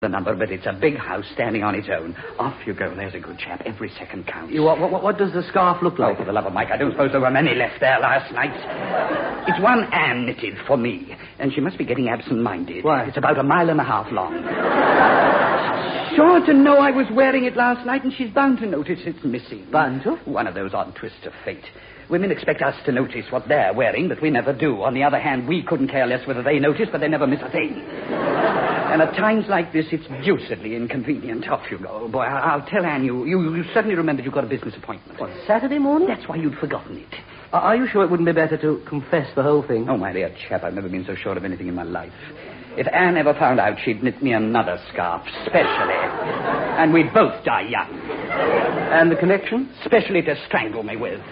the number, but it's a big house standing on its own. Off you go. There's a good chap. Every second counts. What does the scarf look like? Oh, for the love of Mike, I don't suppose there were many left there last night. It's one Anne knitted for me, and she must be getting absent-minded. Why? It's about 1.5 miles long. Sure to know I was wearing it last night, and she's bound to notice it's missing. Bound to? One of those odd twists of fate. Women expect us to notice what they're wearing, but we never do. On the other hand, we couldn't care less whether they notice, but they never miss a thing. And at times like this, it's deucedly inconvenient. Off you go. Boy, I'll tell Anne you certainly remembered you've got a business appointment. What, Saturday morning? That's why you'd forgotten it. Are you sure it wouldn't be better to confess the whole thing? Oh, my dear chap, I've never been so sure of anything in my life. If Anne ever found out, she'd knit me another scarf, specially. And we'd both die young. And the connection? Specially to strangle me with.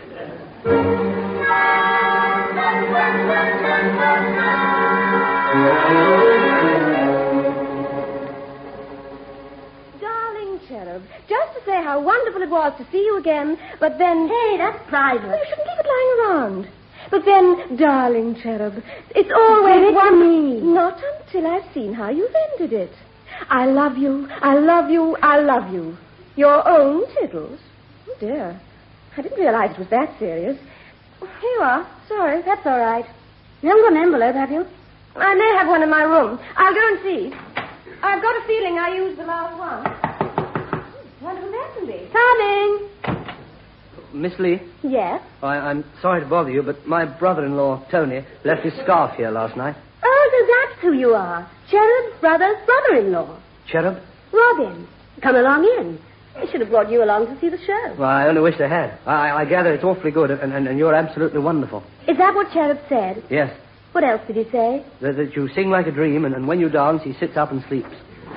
Darling Cherub, just to say how wonderful it was to see you again, but then... Hey, that's private. You shouldn't keep it lying around. But then, darling Cherub, it's always Give it to me. Not until I've seen how you've ended it. I love you, I love you, I love you. Your own Tiddles. Oh, dear. I didn't realize it was that serious. Here you are. Sorry, that's all right. You haven't got an envelope, have you? I may have one in my room. I'll go and see. I've got a feeling I used the last one. Wonder who that can be. Coming. Miss Lee? Yes? I'm sorry to bother you, but my brother-in-law, Tony, left his scarf here last night. Oh, so that's who you are. Cherub's brother's brother-in-law. Cherub? Robin. Come along in. They should have brought you along to see the show. Well, I only wish they had. I gather it's awfully good, and you're absolutely wonderful. Is that what Cherub said? Yes. What else did he say? That you sing like a dream, and when you dance, he sits up and sleeps.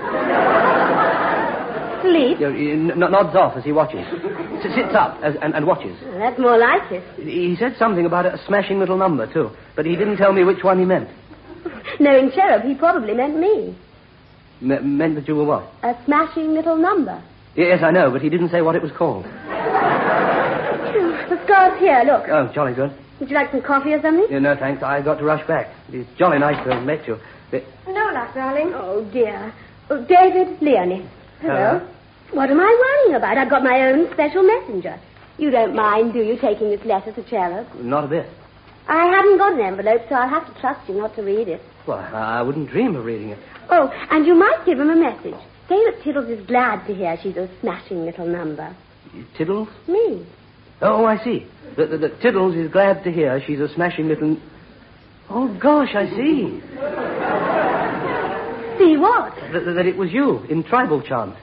Sleep? Nods off as he watches. Sits up and watches. Well, that's more like it. He said something about a smashing little number, too. But he didn't tell me which one he meant. Knowing Cherub, he probably meant me. Meant that you were what? A smashing little number. Yes, I know, but he didn't say what it was called. The scarf's here, look. Oh, jolly good. Would you like some coffee or something? Yeah, no, thanks. I've got to rush back. It's jolly nice to have met you. No luck, darling. Oh, dear. Oh, David Leonie. Hello. What am I worrying about? I've got my own special messenger. You don't mind, do you, taking this letter to Cherub? Not a bit. I haven't got an envelope, so I'll have to trust you not to read it. Well, I wouldn't dream of reading it. Oh, and you might give him a message. Say that Tiddles is glad to hear she's a smashing little number. Tiddles? Me. Oh, I see. That Tiddles is glad to hear she's a smashing little... Oh, gosh, I see. See what? That it was you in tribal chant.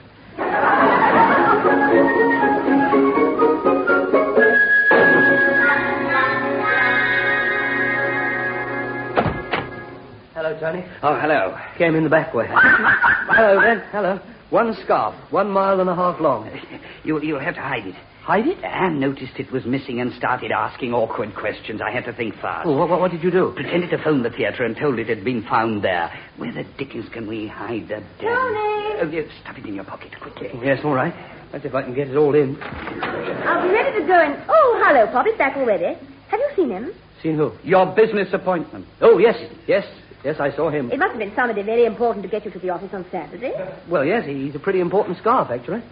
Hello, Tony. Oh, hello. Came in the back way. Hello, then. Hello. One scarf, 1.5 miles long. You'll have to hide it. Hide it? Anne noticed it was missing and started asking awkward questions. I had to think fast. Oh, what did you do? Pretended to phone the theatre and told it had been found there. Where the dickens can we hide the damn... Tony! Oh, yes, stuff it in your pocket, quickly. Yes, all right. That's if I can get it all in. I'll be ready to go and... Oh, hello, Pop. It's back already. Have you seen him? Seen who? Your business appointment. Oh, yes, I saw him. It must have been somebody very important to get you to the office on Saturday. Well, yes, he's a pretty important scarf, actually.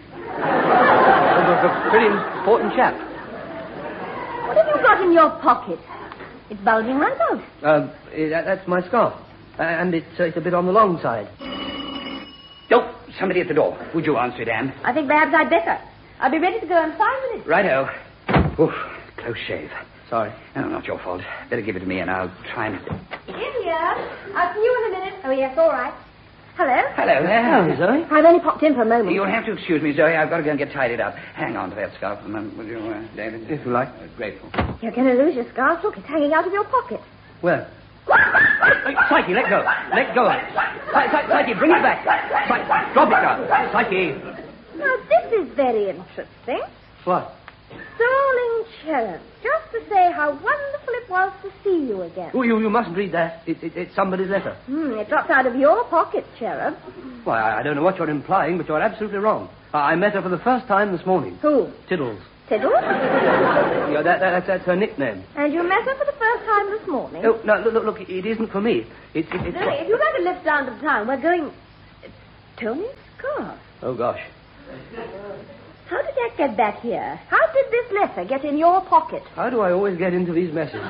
A pretty important chap. What have you got in your pocket? It's bulging right out. That's my scarf. And it's a bit on the long side. Oh, somebody at the door. Would you answer it, Anne? I think perhaps I'd better. I'll be ready to go in 5 minutes. Righto. Oof, close shave. Sorry. Oh, not your fault. Better give it to me and I'll try and... In here. I'll see you in a minute. Oh, yes, all right. Hello? Hello there. Hello, Zoe. I've only popped in for a moment. You'll have to excuse me, Zoe. I've got to go and get tidied up. Hang on to that scarf a moment, will you, David? If you like. Grateful. You're going to lose your scarf. Look, it's hanging out of your pocket. Where? Psyche, let go. Let go. Psyche, bring it back. Drop it down. Psyche. Now, this is very interesting. What? Darling Cherub, just to say how wonderful it was to see you again. Oh, you mustn't read that. It's somebody's letter. It dropped out of your pocket, Cherub. Why, I don't know what you're implying, but you're absolutely wrong. I met her for the first time this morning. Who? Tiddles. Tiddles? Yeah, that's her nickname. And you met her for the first time this morning? Oh, no, look, it isn't for me. It's Lily, if you'd like to lift down to town, we're going... Tony's scarf. Oh, gosh. How did that get back here? How did this letter get in your pocket? How do I always get into these messes?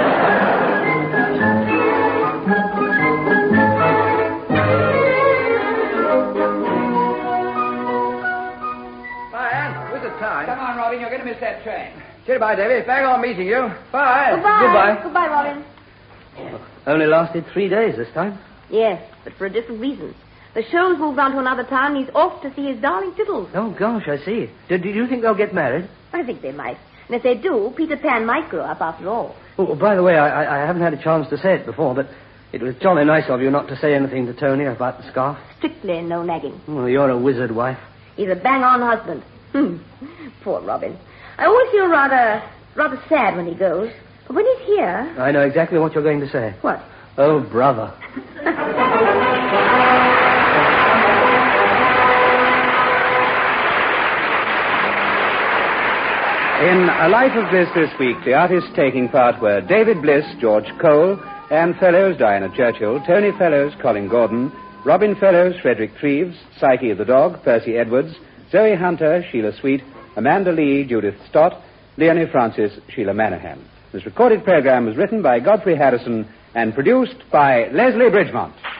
Time. Come on, Robin, you're going to miss that train. Goodbye, Davy. Back on meeting you. Bye. Goodbye. Goodbye, Robin. Only lasted 3 days this time. Yes, but for a different reason. The show's moved on to another town. He's off to see his darling Tiddles. Oh, gosh, I see. Do you think they'll get married? I think they might. And if they do, Peter Pan might grow up after all. Oh, by the way, I haven't had a chance to say it before, but it was jolly nice of you not to say anything to Tony about the scarf. Strictly no nagging. Well, you're a wizard, wife. He's a bang-on husband. Poor Robin. I always feel rather sad when he goes. But when he's here... I know exactly what you're going to say. What? Oh, brother. In A Life of Bliss this week, the artists taking part were David Bliss, George Cole, Anne Fellows, Diana Churchill, Tony Fellows, Colin Gordon, Robin Fellows, Frederick Treves, Psyche the dog, Percy Edwards, Zoe Hunter, Sheila Sweet, Amanda Lee, Judith Stott, Leonie Francis, Sheila Manahan. This recorded program was written by Godfrey Harrison and produced by Leslie Bridgemont.